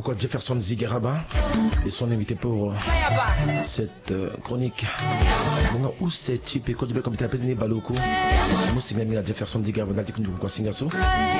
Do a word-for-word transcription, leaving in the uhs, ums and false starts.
beaucoup à Jefferson Zigaraba et son invité pour cette euh, chronique. Bon, où c'est type et quand tu veux comme tu as pesé Baloko, moi c'est bien Jefferson Zigaraba, on a dit que nous quoi singaso.